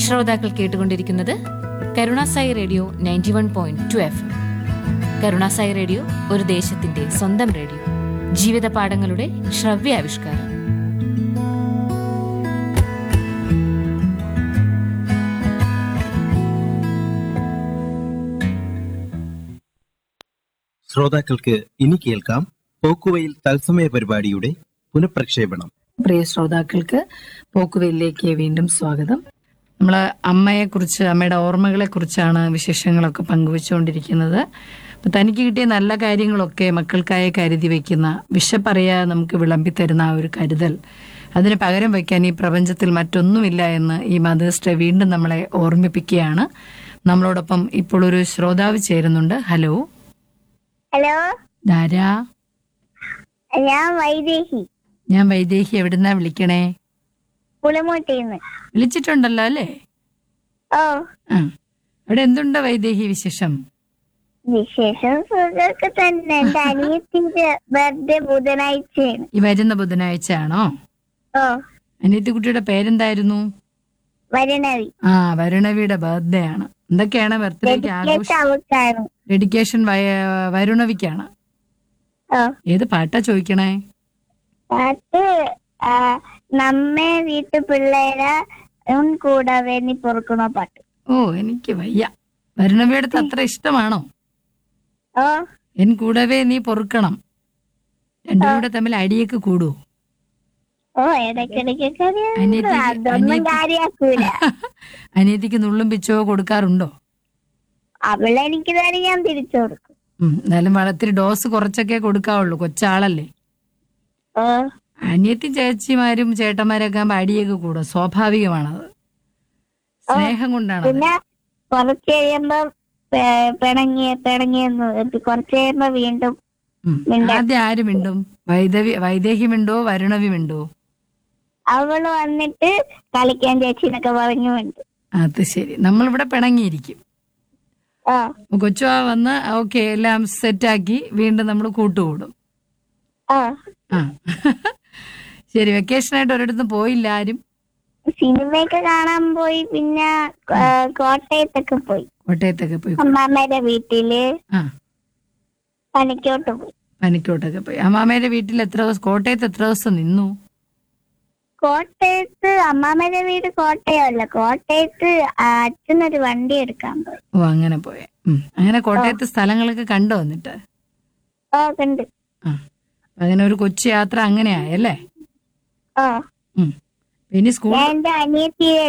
ശ്രോതാക്കൾ കേട്ടുകൊണ്ടിരിക്കുന്നത് Karunasai radio 91.2 FM. Karunasai radio ഒരു ദേശത്തിന്റെ സ്വന്തം റേഡിയോ, ജീവിത പാഠങ്ങളുടെ ശ്രവ്യാവിഷ്കാരം. ശ്രോതാക്കൾക്ക് ഇനി കേൾക്കാം പോക്കുവെയിൽ തത്സമയ പരിപാടിയുടെ പുനഃപ്രക്ഷേപണം. പ്രിയ ശ്രോതാക്കൾക്ക് പോക്കുവെയിലേക്ക് വീണ്ടും സ്വാഗതം. നമ്മൾ അമ്മയെക്കുറിച്ച്, അമ്മയുടെ ഓർമ്മകളെക്കുറിച്ചാണ് വിശേഷങ്ങളൊക്കെ പങ്കുവെച്ചുകൊണ്ടിരിക്കുന്നത്. അപ്പം തനിക്ക് കിട്ടിയ നല്ല കാര്യങ്ങളൊക്കെ മക്കൾക്കായി കരുതി വയ്ക്കുന്ന, വിശപ്പറിയാതെ നമുക്ക് വിളമ്പിത്തരുന്ന ആ ഒരു കരുതൽ, അതിന് പകരം വയ്ക്കാൻ ഈ പ്രപഞ്ചത്തിൽ മറ്റൊന്നുമില്ല എന്ന് ഈ മദേഴ്സ് ഡേ വീണ്ടും നമ്മളെ ഓർമ്മിപ്പിക്കുകയാണ്. നമ്മളോടൊപ്പം ഇപ്പോൾ ഒരു ശ്രോതാവ് ചേരുന്നുണ്ട്. ഹലോ. ഹലോ, ധാരാ. ഞാൻ വൈദേഹി. ഞാൻ വൈദേഹി. എവിടുന്നാ വിളിക്കണേ? പുളിമൂട്ടിന്ന്. വിളിച്ചിട്ടുണ്ടല്ലോ അല്ലേ? ഓ, ആ, അവിടെ എന്തുണ്ട് വൈദേഹി വിശേഷം? വിശേഷം സുഖമൊക്കെ തന്നെ. എന്റെ അനിയത്തിന്റെ ബർത്ത്ഡേ ബുധനാഴ്ചയാണ്. ഈ വരുന്ന ബുധനാഴ്ച ആണോ? ഓ, അനിയത്തി കുട്ടിയുടെ പേരെന്തായിരുന്നു? വരണവി. ആ, വരുണവിയുടെ ബർത്ത്ഡേ ആണ്. എന്തൊക്കെയാണ് ബർത്ത്ഡേക്ക് ആഘോഷം? അവക്കാണ്. ഡെഡിക്കേഷൻ വരുണവിക്കാണ്. ഓ, ഏത് പാട്ടാ ചോദിക്കണേ? പാട്ട് നമ്മെ വീട്ടു പിള്ളേരെ കൂടാതെ നീ പൊറുക്കണോ പാട്ട്. ഓ, എനിക്ക് വയ്യ. വരുണവിയുടെ അത്ര ഇഷ്ടമാണോ? ഓ, എൻ കൂടവേ നീ പൊറുക്കണം. രണ്ടുകൂടെ തമ്മിൽ അടിയൊക്കെ കൂടുവോ? ഓ, ഇടയ്ക്കിടയ്ക്കൊക്കെ അനിയത്തിക്ക് അതൊന്നും കാര്യാക്കൂല. അനിയത്തിക്ക് നുള്ളും പിച്ചോ കൊടുക്കാറുണ്ടോ? അവളെനിക്ക് തന്നെ ഞാൻ തിരിച്ചു കൊടുക്കും. എന്നാലും വളർത്തിരി ഡോസ് കുറച്ചൊക്കെ കൊടുക്കാവുള്ളൂ, കൊച്ചാളല്ലേ. ഓ, അനിയത്തി ചേച്ചിമാരും ചേട്ടന്മാരൊക്കെ ആകുമ്പോ അടിയൊക്കെ കൂടും, സ്വാഭാവികമാണത്. സ്നേഹം കൊണ്ടാണ്. പിന്നെ കുറച്ച് കഴിയുമ്പോ പിണങ്ങിയെന്ന് കുറച്ച് കഴിയുമ്പോ വീണ്ടും ആദ്യം ആര് മിണ്ടും? വൈദേഹി മിണ്ടോ വരുണവി മിണ്ടോ? അവള് വന്നിട്ട് കളിക്കാൻ ചേച്ചിന്നൊക്കെ പറഞ്ഞുണ്ട്. അത് ശരി. നമ്മളിവിടെ പിണങ്ങിയിരിക്കും. ആ, കൊച്ചു വന്ന് ഓക്കെ എല്ലാം സെറ്റാക്കി വീണ്ടും നമ്മൾ കൂട്ടുകൂടും. ആ, ആ ശരി. വെക്കേഷനായിട്ട് ഒരിടത്തും പോയില്ല ആരും? സിനിമയൊക്കെ കാണാൻ പോയി. പിന്നെ കോട്ടയത്തൊക്കെ പോയി. കോട്ടയത്തൊക്കെ പോയി. അമ്മാമ്മയുടെ വീട്ടില് ആ, പണിക്കോട്ട് പോയി. പനിക്കോട്ടൊക്കെ പോയി. അമ്മാമ്മയുടെ വീട്ടിൽ എത്ര ദിവസം, കോട്ടയത്ത് എത്ര ദിവസം നിന്നു? കോട്ടയത്ത് അമ്മാമ്മയുടെ വീട് കോട്ടയമല്ല, കോട്ടയത്ത് അച്ഛനൊരു വണ്ടി എടുക്കാൻ പോയി. ഓ, അങ്ങനെ പോയെ. അങ്ങനെ കോട്ടയത്ത് സ്ഥലങ്ങളൊക്കെ കണ്ടോ എന്നിട്ട്? ഓ, കണ്ട്. ആ, അങ്ങനെ ഒരു കൊച്ചു യാത്ര അങ്ങനെ ആയല്ലേ? ഓ, ഇനി സ്കൂൾ ഞാൻ എന്റെ അനിയത്തിയെ